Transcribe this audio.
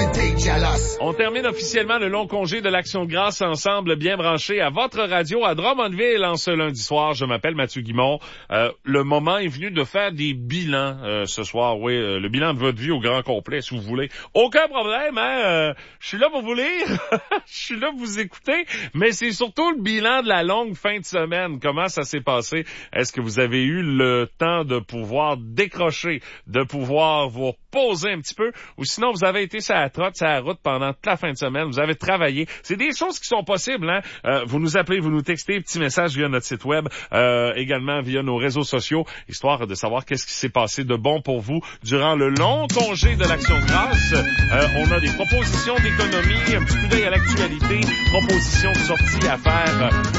On termine officiellement le long congé de l'Action de grâce ensemble, bien branché à votre radio à Drummondville en ce lundi soir. Je m'appelle Mathieu Guimond. Le moment est venu de faire des bilans ce soir. Oui, le bilan de votre vie au grand complet, si vous voulez. Aucun problème, hein? Je suis là pour vous lire. Je suis là pour vous écouter. Mais c'est surtout le bilan de la longue fin de semaine. Comment ça s'est passé? Est-ce que vous avez eu le temps de pouvoir décrocher, de pouvoir vous reposer un petit peu? Ou sinon, vous avez été sur la trotte, sur la route pendant toute la fin de semaine. Vous avez travaillé. C'est des choses qui sont possibles, hein? Vous nous appelez, vous nous textez, petit message via notre site web, également via nos réseaux sociaux, histoire de savoir qu'est-ce qui s'est passé de bon pour vous durant le long congé de l'Action de grâce. On a des propositions d'économie, un petit coup d'œil à l'actualité, propositions de sortie à faire